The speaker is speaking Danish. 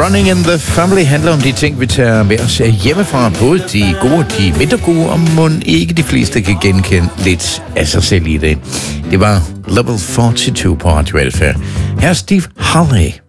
Running in the Family handler om de ting, vi tager med os hjemmefra. Både de gode og de mindre gode, og mon ikke de fleste kan genkende lidt af sig selv i det. Det var Level 42 på Radio Alpha. Her er Steve Harley.